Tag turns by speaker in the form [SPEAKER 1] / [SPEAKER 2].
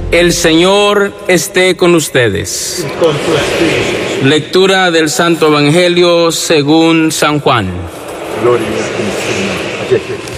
[SPEAKER 1] El Señor esté con ustedes.
[SPEAKER 2] Y con tu espíritu.
[SPEAKER 1] Lectura del Santo Evangelio según San Juan.
[SPEAKER 2] Gloria a ti, Señor.